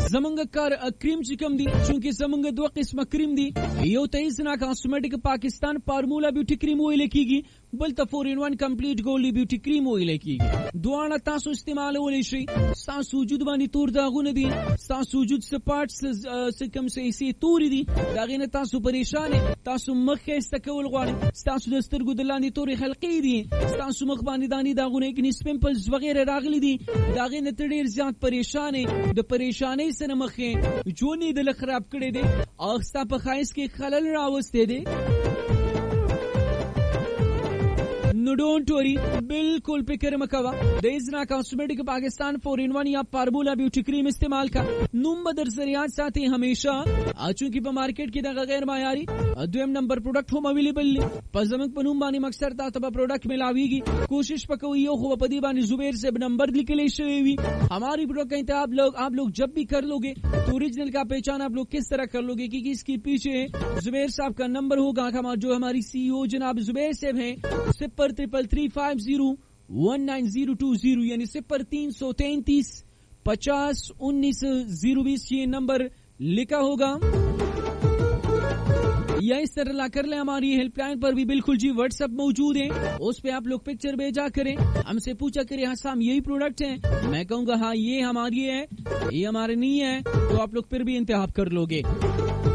زمونږ کار کریم چې کوم دي چونکه زمونږ دوه قسمه کریم دي یو ته اسنا کاسمیټک پاکستان فارمولا بیوټي کریم ویل کیږي بل ته 4-in-1 کمپلیټ ګولډ بیوټي کریم ویل کیږي دواړه تاسو استعمالولی شئ تاسو وجود باندې تور داغونه دي تاسو وجود سپاټس کم سي توري دي داغه نه تاسو پریشان تاسو مخ خسته کول غواړئ تاسو د سترګو د لاندې توري خلقي دي تاسو مخ باندې داني داغونه کې سپمپلز وغیرہ راغلي دي داغه نه ډیر زیات پریشان د پریشانۍ سره مخه جونې د خراب کړي دي او ستا په خایس کې خلل راوستي دي نو ډونټ وری بالکل فکر مکوا د ازنا کاسمیټک پاکستان 4-in-1 یا فارمولا بیوټي کریم استعمال کا نوم بدر سریات ساتي همیشه چونکی په مارکیټ کې د غیر معیاري دویم نمبر پروډکټ هم اویلیبل دي په زمنګ په نوم باندې مکسر ته پروډکټ ملاويږي کوشش وکوي یو خو په دې باندې زبیر سے نمبر لیکلې شوی وي हमारी प्रोडक्ट कहते हैं आप लोग जब भी कर लोगे तो ओरिजिनल का पहचान आप लोग किस तरह कर लोगे क्योंकि इसके पीछे जुबैर साहब का नंबर होगा जो हमारी सीईओ जनाब जुबैर साहब हैं 033501920 यानी 0333 50 19 020 ये नंबर लिखा होगा या इस तरह ला कर ले हमारी हेल्पलाइन पर भी बिल्कुल जी व्हाट्सएप मौजूद है उस पे आप लोग पिक्चर भेजा करें हमसे पूछा करें हाँ साहब यही प्रोडक्ट है मैं कहूँगा हाँ ये हमारी है ये हमारे नहीं है तो आप लोग फिर भी इंतखाब कर लोगे